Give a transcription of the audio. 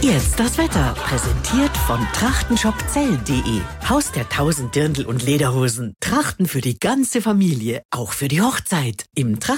Jetzt das Wetter, präsentiert von trachtenshopzell.de. Haus der 1000 Dirndl und Lederhosen. Trachten für die ganze Familie, auch für die Hochzeit. Im